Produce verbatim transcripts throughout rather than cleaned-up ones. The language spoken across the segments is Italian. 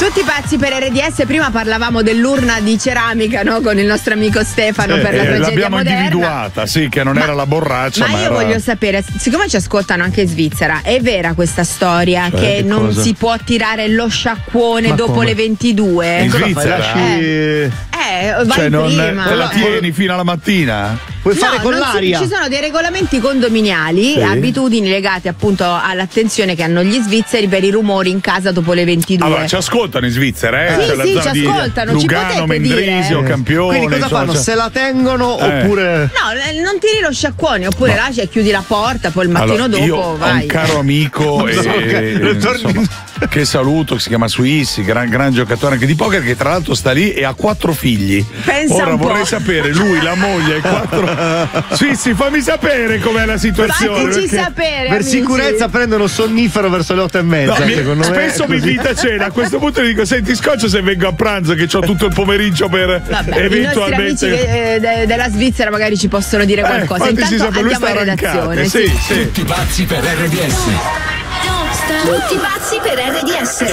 Tutti pazzi per R D S. Prima parlavamo dell'urna di ceramica, no? Con il nostro amico Stefano sì, per la eh, tragedia l'abbiamo moderna. individuata, sì, che non ma, era la borraccia. Ma, ma io era... voglio sapere, siccome ci ascoltano anche in Svizzera, è vera questa storia cioè, che, che non cosa? si può tirare lo sciacquone Ma dopo come? le ventidue? In Svizzera? Eh, eh vai cioè, non prima. te la tieni fino alla mattina? Puoi no, fare con non l'aria. Si, ci sono dei regolamenti condominiali, sì. abitudini legate appunto all'attenzione che hanno gli svizzeri per i rumori in casa dopo le ventidue. Allora, ci ascoltano in Svizzera, eh? Sì, Cioè, la sì, zona ci di ascoltano, Lugano, ci potete Mendrisio, dire. Campione. Quindi cosa insomma, fanno? cioè... Se la tengono Eh. oppure. No, non tiri lo sciacquone, oppure No. lasci e chiudi la porta, poi il mattino Allora, dopo io vai. ho un caro amico Non e, so, che- e, torni- insomma, che saluto, che si chiama Suissi, gran, gran giocatore anche di poker, che tra l'altro sta lì e ha quattro figli. Pensa Ora un po'. vorrei sapere, lui, la moglie e quattro. Suissi, fammi sapere com'è la situazione. Fateci perché- sapere, Per amici. sicurezza prendono sonnifero verso le otto e mezza. No, mi- secondo me spesso è mi così. invita a cena, a questo punto gli dico: senti, scoccia se vengo a pranzo, che ho tutto il pomeriggio per Vabbè, eventualmente. i nostri amici che, eh, de- della Svizzera magari ci possono dire Eh, qualcosa. fateci Intanto sapere, lui andiamo sta in redazione. arrancate, sì, sì. Tutti pazzi per R D S. Tutti pazzi per R D S.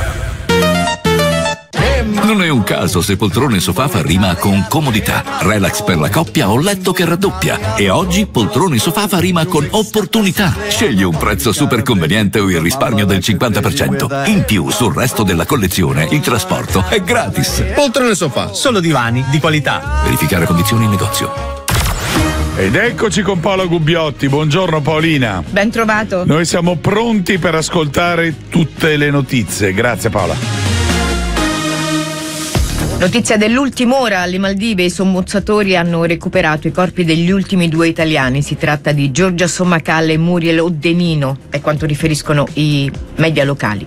Non è un caso se poltrone sofà fa rima con comodità, relax per la coppia o letto che raddoppia. E oggi poltrone sofà fa rima con opportunità. Scegli un prezzo super conveniente o il risparmio del cinquanta per cento. In più sul resto della collezione il trasporto è gratis. Poltrone sofà, solo divani di qualità. Verificare condizioni in negozio. Ed eccoci con Paola Gubbiotti. Buongiorno Paolina. Ben trovato. Noi siamo pronti per ascoltare tutte le notizie. Grazie Paola. Notizia dell'ultima ora, alle Maldive i sommozzatori hanno recuperato i corpi degli ultimi due italiani. Si tratta di Giorgia Sommacalle e Muriel Oddenino, è quanto riferiscono i media locali.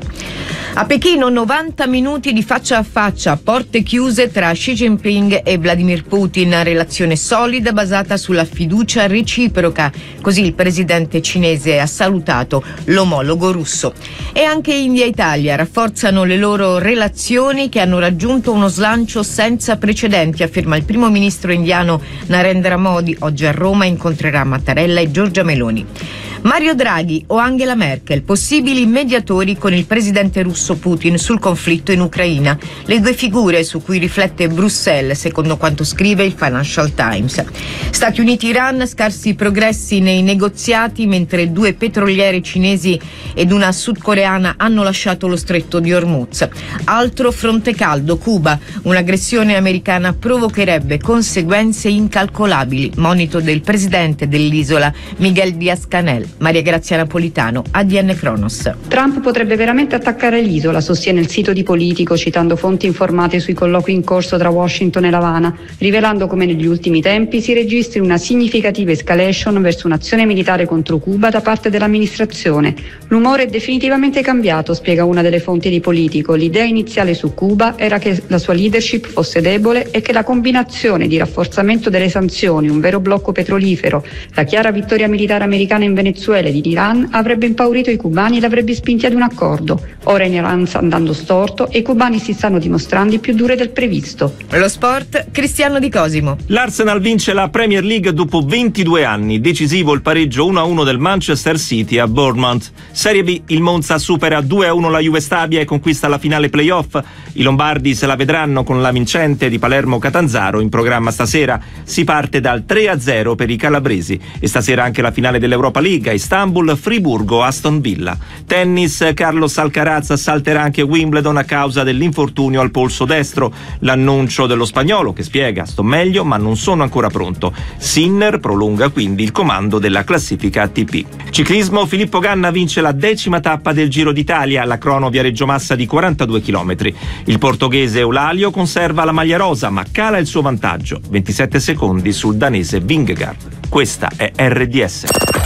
A Pechino novanta minuti di faccia a faccia, porte chiuse tra Xi Jinping e Vladimir Putin, relazione solida basata sulla fiducia reciproca, così il presidente cinese ha salutato l'omologo russo. E anche India e Italia rafforzano le loro relazioni che hanno raggiunto uno slancio senza precedenti, afferma il primo ministro indiano Narendra Modi. Oggi a Roma incontrerà Mattarella e Giorgia Meloni. Mario Draghi o Angela Merkel, possibili mediatori con il presidente russo Putin sul conflitto in Ucraina. Le due figure su cui riflette Bruxelles, secondo quanto scrive il Financial Times. Stati Uniti-Iran, scarsi progressi nei negoziati mentre due petroliere cinesi ed una sudcoreana hanno lasciato lo stretto di Hormuz. Altro fronte caldo, Cuba. Un'aggressione americana provocherebbe conseguenze incalcolabili. Monito del presidente dell'isola, Miguel Díaz-Canel. Maria Grazia Napolitano, A D N Cronos. Trump potrebbe veramente attaccare l'isola, sostiene il sito di Politico, citando fonti informate sui colloqui in corso tra Washington e L'Avana, rivelando come negli ultimi tempi si registri una significativa escalation verso un'azione militare contro Cuba da parte dell'amministrazione. L'umore è definitivamente cambiato, spiega una delle fonti di Politico. L'idea iniziale su Cuba era che la sua leadership fosse debole e che la combinazione di rafforzamento delle sanzioni, un vero blocco petrolifero, la chiara vittoria militare americana in Venezuela e in Iran avrebbe impaurito i cubani e l'avrebbe spinti ad un accordo. Ora in Iran sta andando storto e i cubani si stanno dimostrando più dure del previsto. Lo sport, Cristiano Di Cosimo. L'Arsenal vince la Premier League dopo ventidue anni, decisivo il pareggio uno a uno del Manchester City a Bournemouth. Serie B, il Monza supera due a uno la Juve Stabia e conquista la finale playoff. I lombardi se la vedranno con la vincente di Palermo Catanzaro in programma stasera. Si parte dal tre a zero per i calabresi e stasera anche la finale dell'Europa League a Istanbul, Friburgo, Aston Villa. Tennis, Carlos Alcaraz salterà anche Wimbledon a causa dell'infortunio al polso destro. L'annuncio dello spagnolo che spiega: sto meglio ma non sono ancora pronto. Sinner prolunga quindi il comando della classifica A T P. Ciclismo, Filippo Ganna vince la decima tappa del Giro d'Italia, la crono Viareggio Massa di quarantadue chilometri. Il portoghese Eulalio conserva la maglia rosa ma cala il suo vantaggio, ventisette secondi sul danese Vingegaard. Questa è R D S.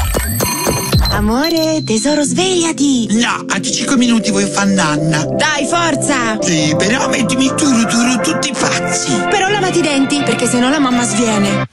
Amore, tesoro, svegliati! No, a cinque minuti voglio fare nanna. Dai, forza! Sì, però mettimi turu turu tutti pazzi. Però lavati i denti, perché sennò la mamma sviene.